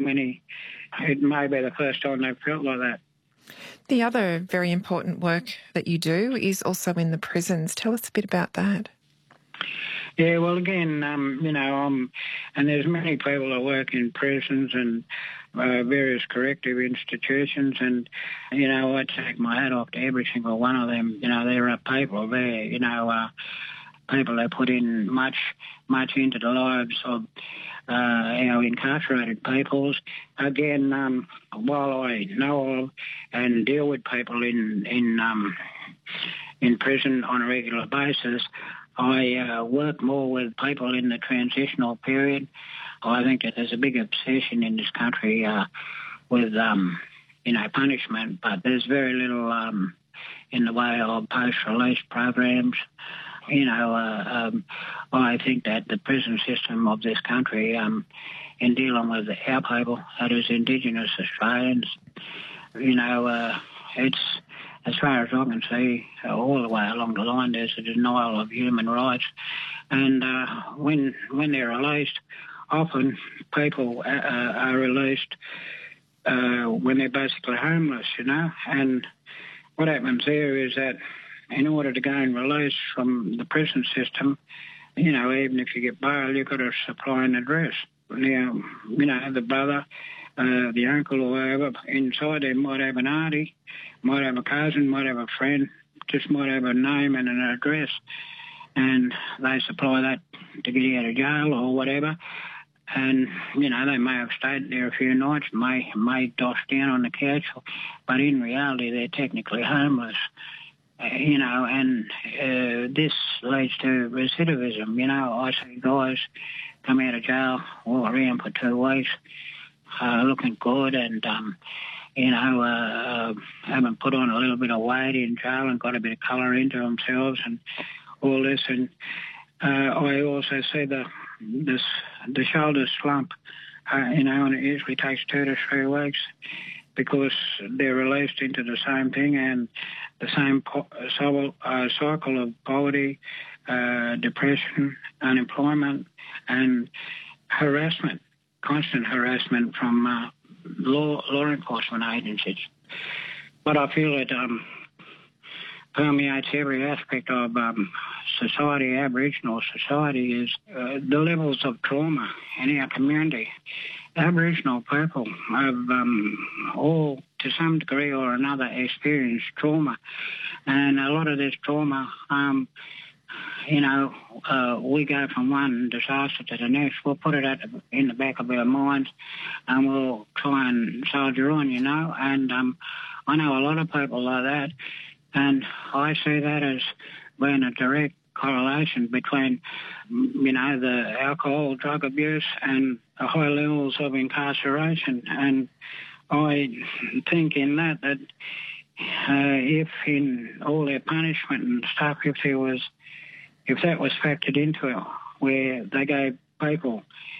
many. It may be the first time they've felt like that. The other very important work that you do is also in the prisons. Tell us a bit about that. Yeah, well, again, and there's many people that work in prisons and various corrective institutions, and, I take my hat off to every single one of them. There are people there, people that put in much into the lives of our incarcerated peoples. Again, while I know of and deal with people in prison on a regular basis, I work more with people in the transitional period. I think that there's a big obsession in this country with, punishment, but there's very little in the way of post-release programs. I think that the prison system of this country, in dealing with our people, that is Indigenous Australians, it's, as far as I can see, all the way along the line, there's a denial of human rights. And when they're released, often people are released when they're basically homeless, And what happens there is that in order to gain release from the prison system, even if you get bail, you've got to supply an address. Now, the brother, the uncle or whoever, inside there might have an auntie, might have a cousin, might have a friend, just might have a name and an address. And they supply that to get you out of jail or whatever. And, they may have stayed there a few nights, may doss down on the couch, but in reality they're technically homeless. And this leads to recidivism. I see guys come out of jail, walk around for 2 weeks, looking good and, haven't put on a little bit of weight in jail and got a bit of colour into themselves and all this. And I also see the shoulder slump, and it usually takes 2 to 3 weeks because they're released into the same thing and the same cycle of poverty, depression, unemployment, and harassment, constant harassment from law enforcement agencies. But I feel it permeates every aspect of society, Aboriginal society, is the levels of trauma in our community. Aboriginal people have all, to some degree or another, experienced trauma. And a lot of this trauma, we go from one disaster to the next. We'll put it in the back of our minds and we'll try and soldier on, And I know a lot of people like that. And I see that as being a direct correlation between, the alcohol, drug abuse and the high levels of incarceration. And I think in that if in all their punishment and stuff, if that was factored into it, where they gave our people,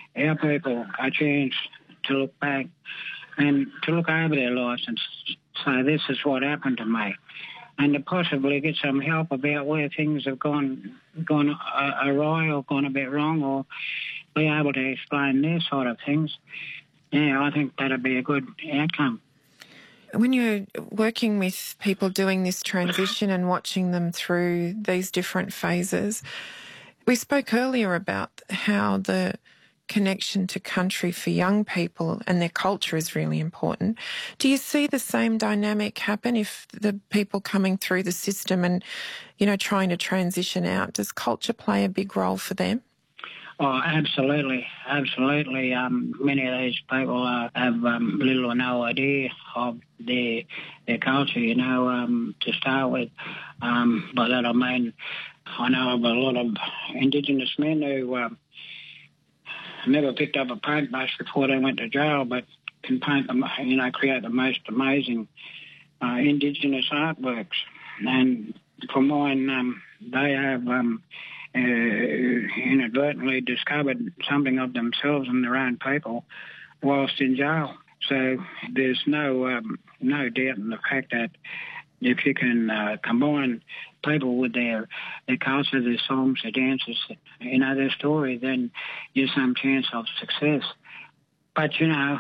a chance to look back and to look over their lives and say, this is what happened to me, and to possibly get some help about where things have gone awry or gone a bit wrong, or be able to explain their side of things. Yeah, I think that'd be a good outcome. When you're working with people doing this transition and watching them through these different phases, we spoke earlier about how the connection to country for young people and their culture is really important. Do you see the same dynamic happen if the people coming through the system and, trying to transition out, does culture play a big role for them? Oh, absolutely, absolutely. Many of these people have little or no idea of their culture, to start with. By that I mean, I know of a lot of Indigenous men who never picked up a paintbrush before they went to jail, but can paint them, create the most amazing Indigenous artworks. And for mine, they have inadvertently discovered something of themselves and their own people whilst in jail. So there's no doubt in the fact that if you can combine people with their culture, their songs, their dances, their story, then you've some chance of success. But, you know,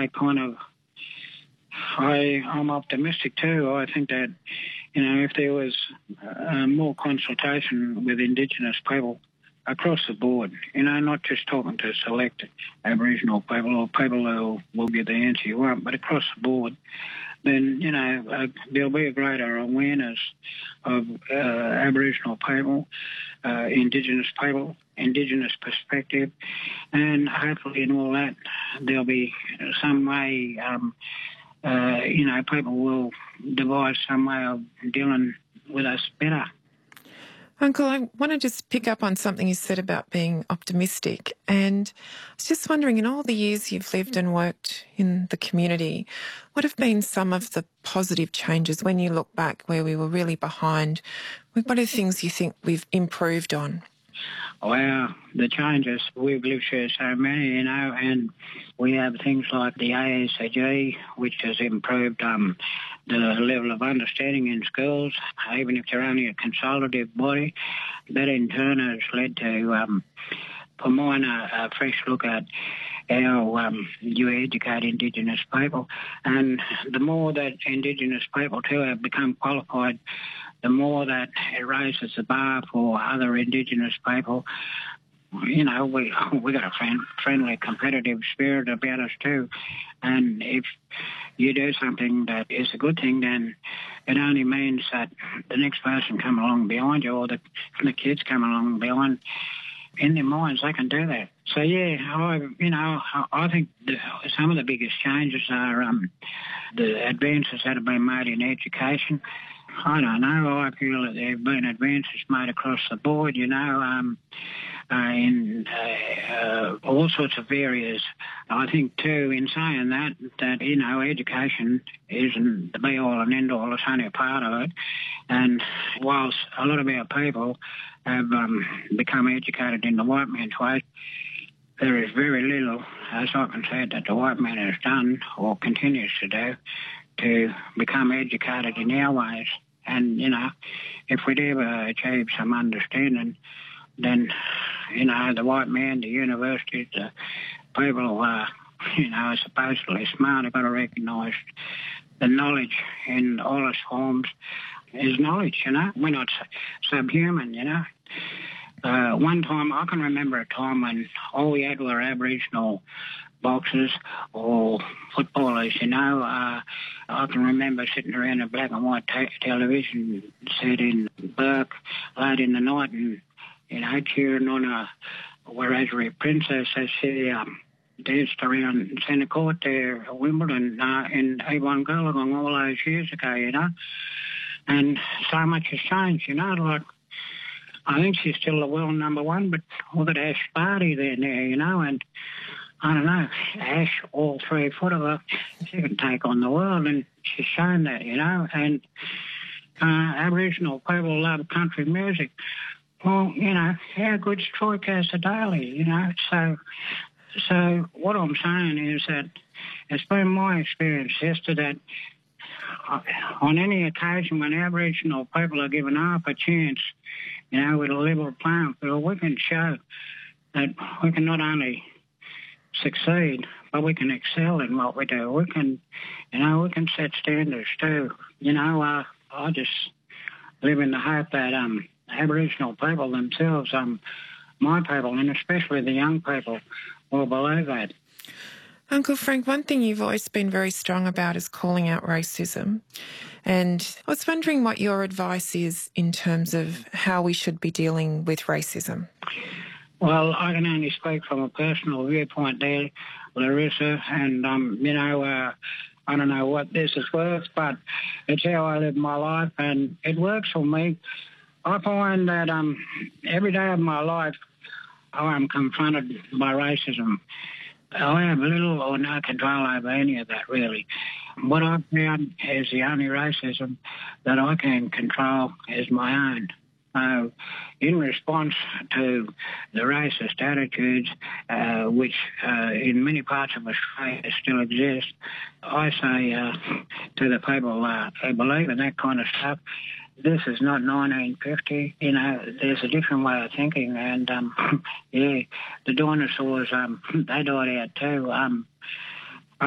I'm optimistic too. I think that, you know, if there was more consultation with Indigenous people across the board, you know, not just talking to select Aboriginal people or people who will get the answer you want, but across the board, then, you know, there'll be a greater awareness of Aboriginal people, Indigenous people, Indigenous perspective, and hopefully in all that there'll be some way, you know, people will devise some way of dealing with us better. Uncle, I want to just pick up on something you said about being optimistic. And I was just wondering, in all the years you've lived and worked in the community, what have been some of the positive changes when you look back where we were really behind? What are the things you think we've improved on? Well, the changes, we've lived through so many, you know, and we have things like the ASAG, which has improved the level of understanding in schools, even if they're only a consultative body. That in turn has led to, for mine, a fresh look at how you educate Indigenous people. And the more that Indigenous people too have become qualified, the more that it raises the bar for other Indigenous people. You know, we got a friendly, competitive spirit about us too. And if you do something that is a good thing, then it only means that the next person come along behind you, or the kids come along behind. In their minds, they can do that. So yeah, I think some of the biggest changes are the advances that have been made in education. I don't know. I feel that there have been advances made across the board, you know, in all sorts of areas. I think, too, in saying that, you know, education isn't the be-all and end-all. It's only a part of it. And whilst a lot of our people have become educated in the white man's way, there is very little, as I can say, that the white man has done or continues to do to become educated in our ways. And, you know, if we'd ever achieve some understanding, then, you know, the white man, the universities, the people who are, you know, are supposedly smart have got to recognise the knowledge in all its forms is knowledge, you know. We're not subhuman, you know. One time, I can remember a time when all we had were Aboriginal boxers or footballers, you know. I can remember sitting around a black and white television set in Burke late in the night and, you know, cheering on a Wiradjuri princess as she danced around Centre Court there at Wimbledon in A1 Goolagong all those years ago, you know. And so much has changed, you know, like I think she's still the world number one, but look at Ash Barty there now, you know, and I don't know, Ash, all 3 foot of her, she can take on the world, and she's shown that, you know. And Aboriginal people love country music. Well, you know, how good's Troy Cassar-Daley, you know? So what I'm saying is that it's been my experience, Esther, that on any occasion when Aboriginal people are given half a chance, you know, with a level playing field, we can show that we can not only succeed, but we can excel in what we do. We can, you know, we can set standards too. You know, I just live in the hope that Aboriginal people themselves, my people, and especially the young people, will believe that. Uncle Frank, one thing you've always been very strong about is calling out racism. And I was wondering what your advice is in terms of how we should be dealing with racism. Well, I can only speak from a personal viewpoint there, Larissa, and, you know, I don't know what this is worth, but it's how I live my life, and it works for me. I find that every day of my life I am confronted by racism. I have little or no control over any of that, really. What I've found is the only racism that I can control is my own. In response to the racist attitudes, which in many parts of Australia still exist, I say to the people who believe in that kind of stuff, this is not 1950. You know, there's a different way of thinking, and yeah, the dinosaurs they died out too.